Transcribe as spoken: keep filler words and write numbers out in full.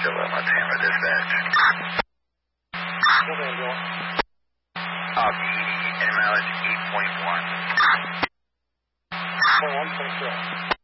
Dilemma, Tampa Dispatch. Go ahead, Joel. Uh, P D, and mileage eight point one. Oh, one point zero.